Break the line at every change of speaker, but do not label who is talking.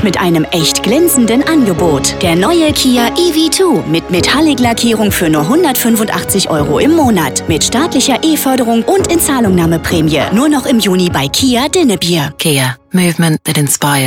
mit einem echt glänzenden Angebot. Der neue Kia EV2 mit Metallic-Lackierung für nur 185 € im Monat. Mit staatlicher E-Förderung und Inzahlungnahmeprämie. Nur noch im Juni bei Kia Dinnebier.
Kia. Movement that inspires.